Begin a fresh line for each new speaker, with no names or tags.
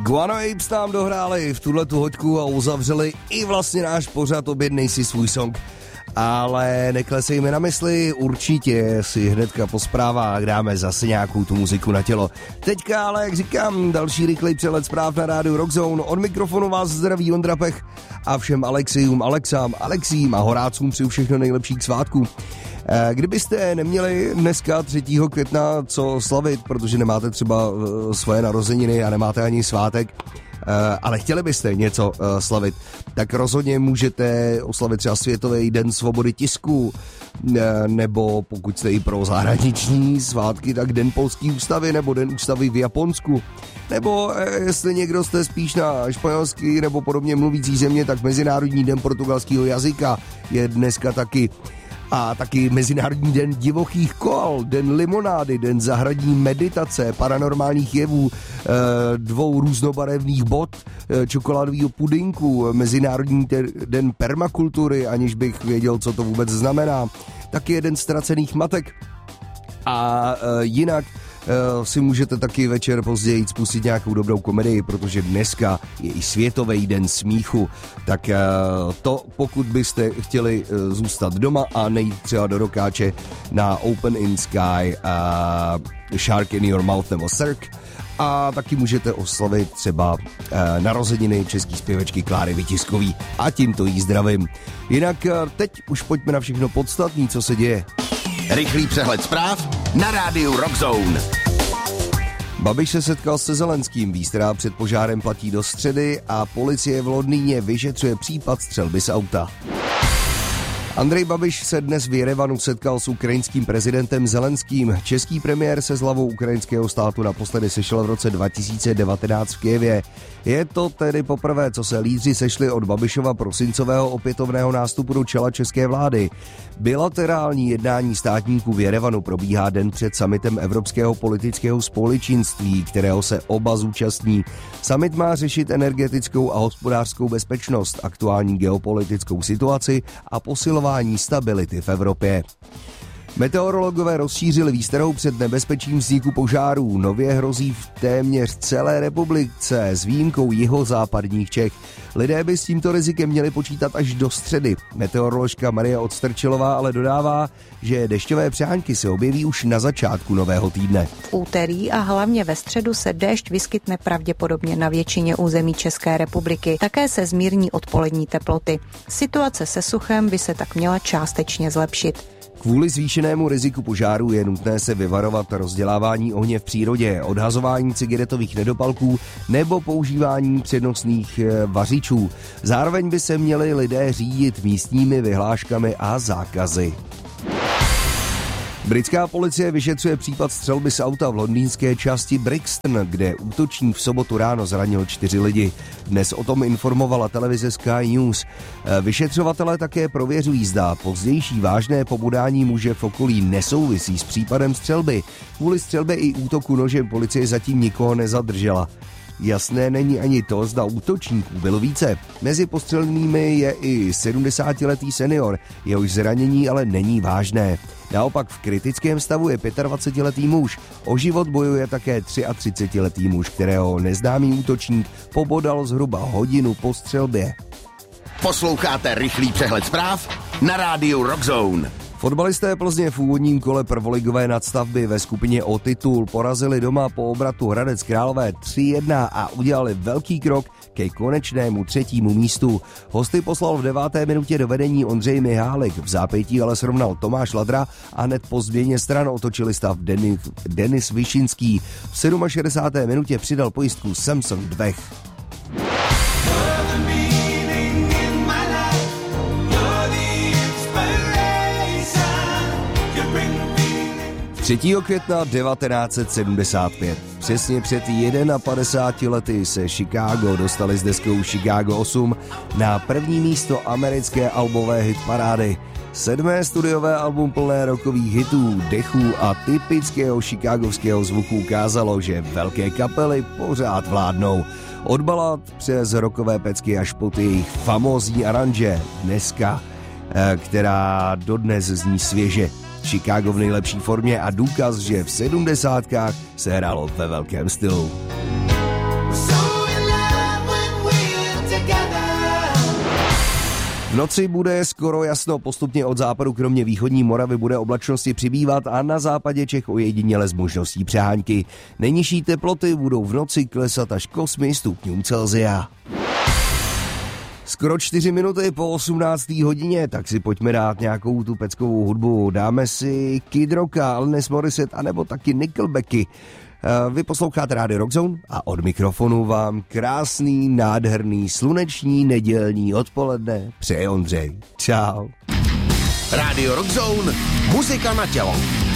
Guano Apes nám dohráli v tuhletu hoďku a uzavřeli i vlastně náš pořad Objednej si svůj song. Ale neklesejme na mysli, určitě si hnedka po zprávách dáme zase nějakou tu muziku na tělo. Teďka ale, jak říkám, další rychlej přehled zpráv na rádiu Rockzone. Od mikrofonu vás zdraví Ondra Pech a všem Alexiům, Alexám, Alexím a Horácům přeju všechno nejlepší k svátku. Kdybyste neměli dneska 3. května co slavit, protože nemáte třeba svoje narozeniny a nemáte ani svátek, ale chtěli byste něco slavit, tak rozhodně můžete oslavit třeba Světový den svobody tisku, nebo pokud jste i pro zahraniční svátky, tak Den polské ústavy nebo Den ústavy v Japonsku. Nebo jestli někdo jste spíš na španělský nebo podobně mluvící země, tak Mezinárodní den portugalského jazyka je dneska taky. A taky Mezinárodní den divochých kol, Den limonády, Den zahradní meditace, paranormálních jevů, 2 různobarevných bot, čokoládového pudinku, Mezinárodní den permakultury, aniž bych věděl, co to vůbec znamená. Taky je Den ztracených matek. A jinak si můžete taky večer později spustit nějakou dobrou komedii, protože dneska je i Světový den smíchu. Tak to, pokud byste chtěli zůstat doma a nejít třeba do Rokáče na Open in Sky, Shark in Your Mouth nebo Cirque. A taky můžete oslavit třeba narozeniny český zpěvačky Kláry Vytiskový a tímto jí zdravím. Jinak teď už pojďme na všechno podstatné, co se děje.
Rychlý přehled zpráv na rádiu Rockzone.
Babiš se setkal se Zelenským, výstrá před požárem platí do středy a policie v Londýně vyšetřuje případ střelby z auta. Andrej Babiš se dnes v Jerevanu setkal s ukrajinským prezidentem Zelenským. Český premiér se s hlavou ukrajinského státu naposledy sešel v roce 2019 v Kyjevě. Je to tedy poprvé, co se lídři sešli od Babišova prosincového opětovného nástupu do čela české vlády. Bilaterální jednání státníků v Jerevanu probíhá den před summitem Evropského politického společenství, kterého se oba zúčastní. Summit má řešit energetickou a hospodářskou bezpečnost, aktuální geopolitickou situaci a posilování stability v Evropě. Meteorologové rozšířili výstrahu před nebezpečím vzniku požárů. Nově hrozí v téměř celé republice s výjimkou jihozápadních Čech. Lidé by s tímto rizikem měli počítat až do středy. Meteoroložka Marie Odstrčilová ale dodává, že dešťové přehánky se objeví už na začátku nového týdne.
V úterý a hlavně ve středu se déšť vyskytne pravděpodobně na většině území České republiky. Také se zmírní odpolední teploty. Situace se suchem by se tak měla částečně zlepšit.
Kvůli zvýšenému riziku požáru je nutné se vyvarovat rozdělávání ohně v přírodě, odhazování cigaretových nedopalků nebo používání přenosných vařičů. Zároveň by se měli lidé řídit místními vyhláškami a zákazy. Britská policie vyšetřuje případ střelby z auta v londýnské části Brixton, kde útočník v sobotu ráno zranil 4 lidi. Dnes o tom informovala televize Sky News. Vyšetřovatelé také prověřují, zda pozdější vážné pobodání muže v okolí nesouvisí s případem střelby. Kvůli střelbě i útoku nožem policie zatím nikoho nezadržela. Jasné není ani to, zda útočníků bylo více. Mezi postřelenými je i 70-letý senior, jehož zranění ale není vážné. Naopak v kritickém stavu je 25-letý muž. O život bojuje také 33-letý muž, kterého neznámý útočník pobodal zhruba hodinu po střelbě.
Posloucháte rychlý přehled zpráv na rádiu Rockzone.
Fotbalisté Plzně v úvodním kole prvoligové nadstavby ve skupině o titul porazili doma po obratu Hradec Králové 3-1 a udělali velký krok ke konečnému 3. místu. Hosty poslal v 9. minutě do vedení Ondřej Mihálek, v zápětí ale srovnal Tomáš Ladra a hned po změně stran otočili stav Denis Višinský. V 67. minutě přidal pojistku Samson Dvech. 3. května 1975. Přesně před 51 lety se Chicago dostali s deskou Chicago 8 na první místo americké albové hitparády. 7. studiové album plné rockových hitů, dechů a typického chicagovského zvuku ukázalo, že velké kapely pořád vládnou. Od balad přes rockové pecky až po ty jejich famózní aranže dneska, která dodnes zní svěže. Chicago v nejlepší formě a důkaz, že v 70kách se hrálo ve velkém stylu. noci bude skoro jasno, postupně od západu kromě východní Moravy bude oblačnosti přibývat a na západě Čech ojediněle s možností přehánky. Nejnižší teploty budou v noci klesat až k 8 stupňům Celsia. Skoro 4 minuty po 18. hodině, tak si pojďme dát nějakou tu peckovou hudbu. Dáme si Kid Rocka, Alanis Morissette anebo taky Nickelbacky. Vy posloucháte Rádio Rockzone a od mikrofonu vám krásný, nádherný, sluneční, nedělní odpoledne přeje Ondřej. Čau.
Rádio Rockzone, muzika na tělo.